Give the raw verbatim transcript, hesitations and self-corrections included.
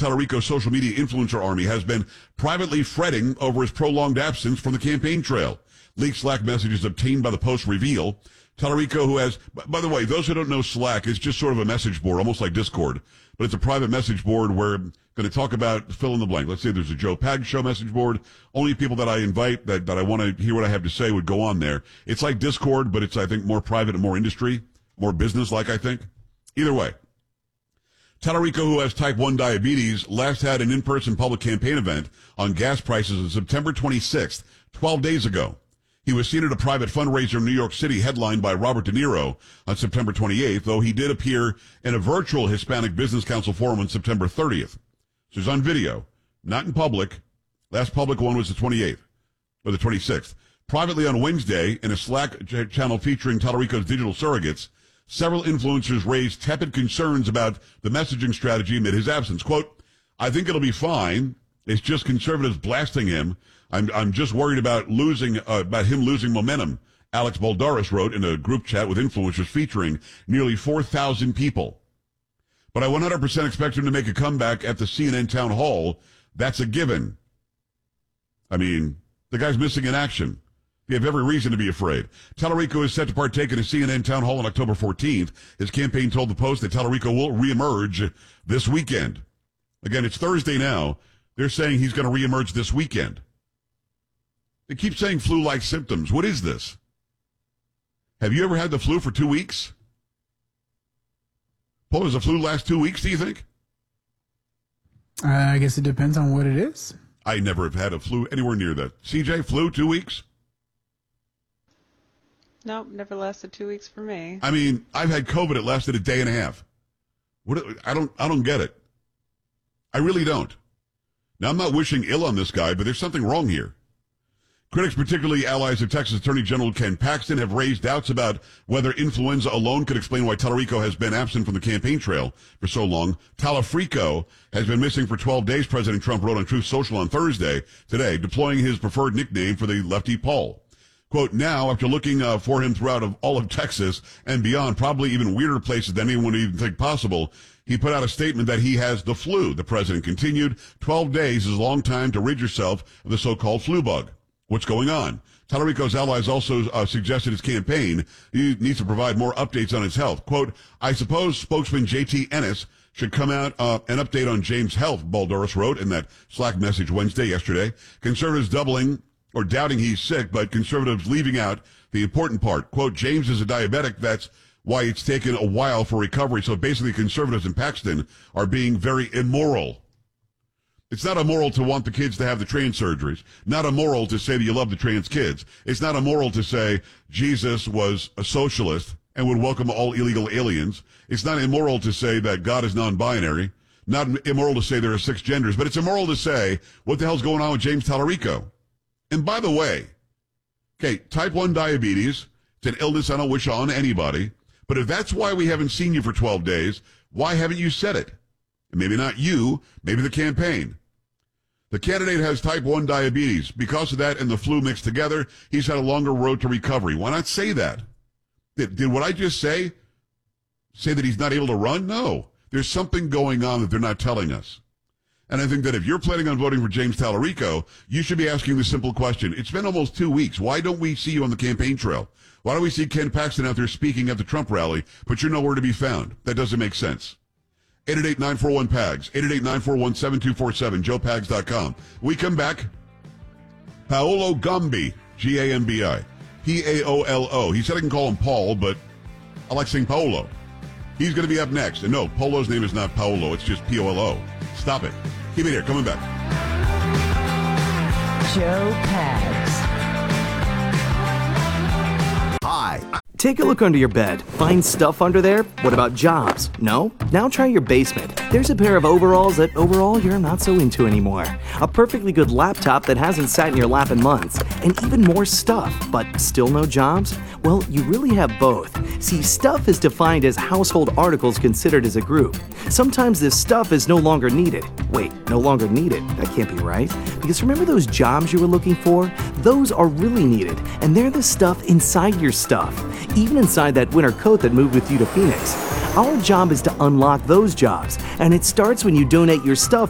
Tallarico's social media influencer army has been privately fretting over his prolonged absence from the campaign trail. Leaked Slack messages obtained by the Post reveal Tallarico, who has, by the way, those who don't know, Slack is just sort of a message board, almost like Discord, but it's a private message board where I'm going to talk about fill in the blank. Let's say there's a Joe Pags show message board. Only people that I invite that, that I want to hear what I have to say would go on there. It's like Discord, but it's, I think, more private and more industry, more business-like, I think. Either way. Tallarico, who has type one diabetes, last had an in-person public campaign event on gas prices on September twenty-sixth, twelve days ago. He was seen at a private fundraiser in New York City headlined by Robert De Niro on September twenty-eighth, though he did appear in a virtual Hispanic Business Council forum on September thirtieth. This is on video, not in public. Last public one was the twenty-eighth, or the twenty-sixth. Privately on Wednesday, in a Slack ch- channel featuring Tallarico's digital surrogates, several influencers raised tepid concerns about the messaging strategy amid his absence. Quote, I think it'll be fine. It's just conservatives blasting him. I'm I'm just worried about losing uh, about him losing momentum, Alex Baldaras wrote in a group chat with influencers featuring nearly four thousand people. But I one hundred percent expect him to make a comeback at the C N N town hall. That's a given. I mean, the guy's missing in action. You have every reason to be afraid. Tallarico is set to partake in a C N N town hall on October fourteenth. His campaign told the Post that Tallarico will reemerge this weekend. Again, it's Thursday now. They're saying he's going to reemerge this weekend. They keep saying flu-like symptoms. What is this? Have you ever had the flu for two weeks? Paul, does the flu last two weeks, do you think? Uh, I guess it depends on what it is. I never have had a flu anywhere near that. C J, flu, two weeks? Nope, never lasted two weeks for me. I mean, I've had COVID. It lasted a day and a half. What? I don't. I don't get it. I really don't. Now, I'm not wishing ill on this guy, but there's something wrong here. Critics, particularly allies of Texas Attorney General Ken Paxton, have raised doubts about whether influenza alone could explain why Tallarico has been absent from the campaign trail for so long. Talafrico has been missing for twelve days, President Trump wrote on Truth Social on Thursday, today, deploying his preferred nickname for the lefty Paul. Quote, now, after looking uh, for him throughout of all of Texas and beyond, probably even weirder places than anyone would even think possible, he put out a statement that he has the flu. The president continued, twelve days is a long time to rid yourself of the so-called flu bug. What's going on? Tallarico's allies also uh, suggested his campaign he needs to provide more updates on his health. Quote, I suppose spokesman J T Ennis should come out uh, and update on James' health, Baldaras wrote in that Slack message Wednesday, yesterday. Conservatives doubling or doubting he's sick, but conservatives leaving out the important part. Quote, James is a diabetic. That's why it's taken a while for recovery. So basically conservatives in Paxton are being very immoral. It's not immoral to want the kids to have the trans surgeries. Not immoral to say that you love the trans kids. It's not immoral to say Jesus was a socialist and would welcome all illegal aliens. It's not immoral to say that God is non-binary. Not immoral to say there are six genders. But it's immoral to say, what the hell's going on with James Tallarico? And by the way, okay, type one diabetes, it's an illness I don't wish on anybody. But if that's why we haven't seen you for twelve days, why haven't you said it? And maybe not you, maybe the campaign. The candidate has type one diabetes. Because of that and the flu mixed together, he's had a longer road to recovery. Why not say that? Did, did what I just say say that he's not able to run? No. There's something going on that they're not telling us. And I think that if you're planning on voting for James Tallarico, you should be asking the simple question. It's been almost two weeks. Why don't we see you on the campaign trail? Why don't we see Ken Paxton out there speaking at the Trump rally, but you're nowhere to be found? That doesn't make sense. eight eight eight, nine four one, P A G S, eight eight eight, nine four one, seven two four seven, joe pags dot com. We come back, Paolo Gambi, G A M B I, P A O L O. He said I can call him Paul, but I like saying Paolo. He's going to be up next. And no, Polo's name is not Paolo, it's just P O L O. Stop it. Keep it here. Coming back. Joe Pags. Hi. Take a look under your bed. Find stuff under there? What about jobs? No? Now try your basement. There's a pair of overalls that overall you're not so into anymore. A perfectly good laptop that hasn't sat in your lap in months. And even more stuff, but still no jobs? Well, you really have both. See, stuff is defined as household articles considered as a group. Sometimes this stuff is no longer needed. Wait, no longer needed? That can't be right. Because remember those jobs you were looking for? Those are really needed, and they're the stuff inside your stuff. Even inside that winter coat that moved with you to Phoenix. Our job is to unlock those jobs, and it starts when you donate your stuff